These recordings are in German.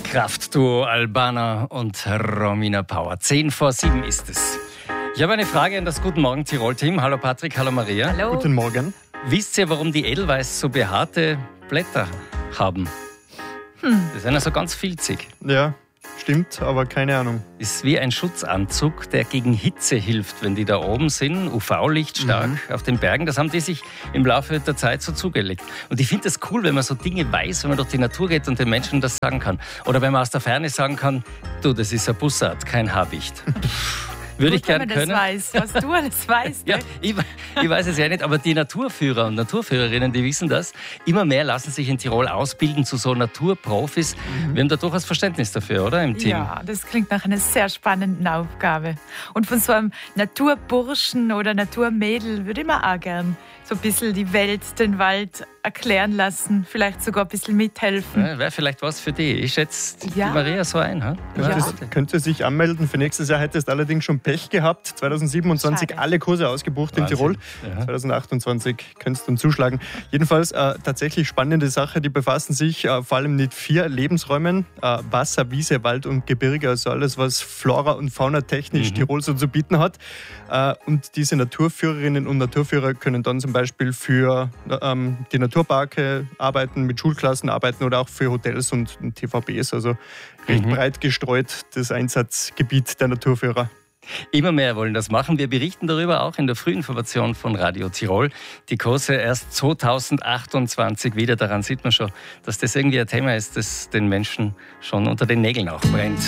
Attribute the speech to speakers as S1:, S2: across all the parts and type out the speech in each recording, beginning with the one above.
S1: Kraftduo Albana und Romina Power. 6:10 ist es. Ich habe eine Frage an das Guten Morgen Tirol-Team. Hallo Patrick, hallo Maria.
S2: Hallo.
S3: Guten Morgen.
S1: Wisst ihr, warum die Edelweiß so behaarte Blätter haben? Die sind also ganz filzig.
S3: Ja, stimmt, aber keine Ahnung.
S1: Ist wie ein Schutzanzug, der gegen Hitze hilft, wenn die da oben sind, UV-Licht stark auf den Bergen. Das haben die sich im Laufe der Zeit so zugelegt. Und ich finde das cool, wenn man so Dinge weiß, wenn man durch die Natur geht und den Menschen das sagen kann. Oder wenn man aus der Ferne sagen kann, du, das ist ein Bussard, kein Habicht. Würde ich gerne können.
S2: Wenn man das weiß, was du alles weißt.
S1: Ja, ich weiß es ja nicht, aber die Naturführer und Naturführerinnen, die wissen das. Immer mehr lassen sich in Tirol ausbilden zu so Naturprofis. Wir haben da durchaus Verständnis dafür, oder, im Team?
S2: Ja, das klingt nach einer sehr spannenden Aufgabe. Und von so einem Naturburschen oder Naturmädel würde ich mir auch gern so ein bisschen die Welt, den Wald erklären lassen, vielleicht sogar ein bisschen mithelfen.
S1: Ja, wäre vielleicht was für die. Ich schätze die
S2: Ja.
S1: Maria so ein. Ha?
S3: Könnte sich anmelden. Für nächstes Jahr hättest allerdings schon Pech gehabt. 2027
S2: Schade.
S3: alle Kurse ausgebucht in
S1: Wahnsinn.
S3: Tirol.
S1: Ja.
S3: 2028 könntest du dann zuschlagen. Jedenfalls tatsächlich spannende Sache. Die befassen sich vor allem mit 4 Lebensräumen. Wasser, Wiese, Wald und Gebirge. Also alles, was Flora und Fauna technisch Tirol so zu bieten hat. Und diese Naturführerinnen und Naturführer können dann zum Beispiel für die Naturparke arbeiten, mit Schulklassen arbeiten oder auch für Hotels und TVBs. Also recht breit gestreut das Einsatzgebiet der Naturführer.
S1: Immer mehr wollen das machen. Wir berichten darüber auch in der Frühinformation von Radio Tirol. Die Kurse erst 2028 wieder. Daran sieht man schon, dass das irgendwie ein Thema ist, das den Menschen schon unter den Nägeln auch brennt.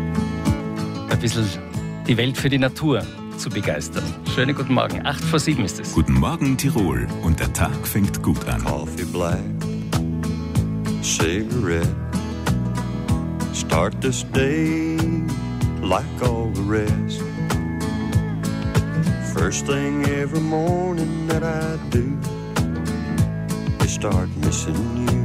S1: Ein bisschen die Welt für die Natur zu begeistern. Schönen guten Morgen. 6:08 ist es.
S4: Guten Morgen Tirol und der Tag fängt gut an.
S5: Coffee black, cigarette. Start this day like all the rest. First thing every morning that I do is start missing you.